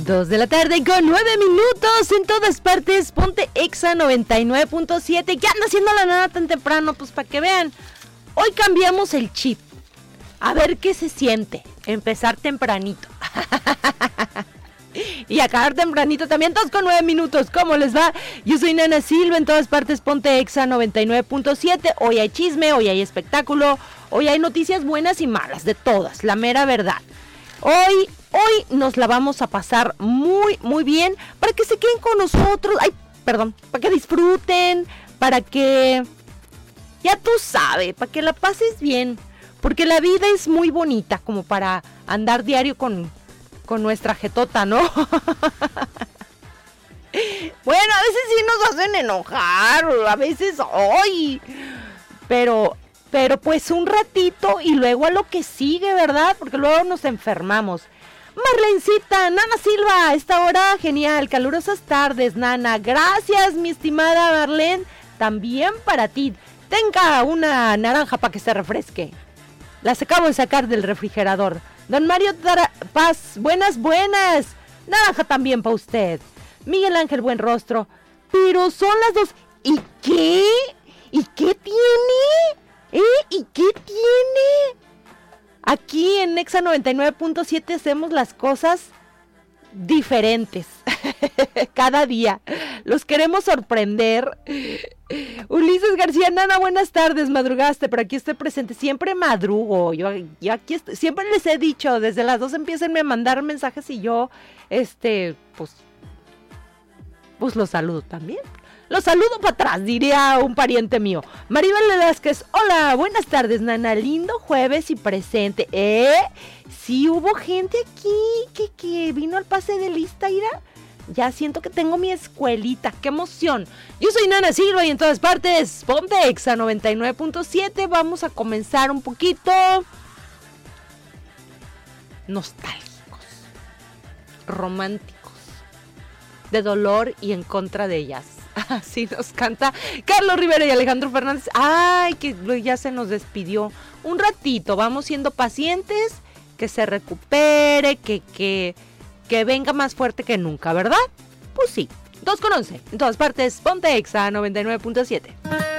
2 de la tarde con 9 minutos en todas partes. Ponte Exa 99.7. ¿Qué anda haciendo la nada tan temprano? Pues para que vean. Hoy cambiamos el chip. A ver qué se siente. Empezar tempranito. Y acabar tempranito también. 2 con 9 minutos. ¿Cómo les va? Yo soy Nana Silva. En todas partes Ponte Exa 99.7. Hoy hay chisme, hoy hay espectáculo. Hoy hay noticias buenas y malas. De todas. La mera verdad. Hoy nos la vamos a pasar muy, muy bien para que se queden con nosotros. Para que disfruten, para que, ya tú sabes, para que la pases bien. Porque la vida es muy bonita como para andar diario con nuestra jetota, ¿no? Bueno, a veces sí nos hacen enojar, a veces hoy. Pero pues un ratito y luego a lo que sigue, ¿verdad? Porque luego nos enfermamos. Marlencita, Nana Silva, esta hora genial, calurosas tardes, Nana. Gracias, mi estimada Marlene. También para ti. Tenga una naranja para que se refresque. Las acabo de sacar del refrigerador. Don Mario Paz, buenas. Naranja también para usted. Miguel Ángel Buenrostro. Pero son las 2. ¿Y qué? ¿Y qué tiene? ¿Y qué tiene? Aquí en Exa 99.7 hacemos las cosas diferentes. Cada día. Los queremos sorprender. Ulises García, Nana, buenas tardes. Madrugaste, pero aquí estoy presente. Siempre madrugo. Yo aquí estoy. Siempre les he dicho, desde las 2 empiecen a mandar mensajes y yo, pues los saludo también. Los saludo para atrás, diría un pariente mío. Maribel Velázquez, hola, buenas tardes, Nana, lindo jueves y presente. Sí hubo gente aquí que vino al pase de lista, Ira. Ya siento que tengo mi escuelita, qué emoción. Yo soy Nana Silva y en todas partes, Ponte Exa 99.7. Vamos a comenzar un poquito nostálgicos, románticos, de dolor y en contra de ellas. Así nos canta Carlos Rivera y Alejandro Fernández. Ay, que ya se nos despidió. Un ratito, vamos siendo pacientes, que se recupere, que venga más fuerte que nunca, ¿verdad? Pues sí, 2 con 11, en todas partes, Ponte Exa 99.7.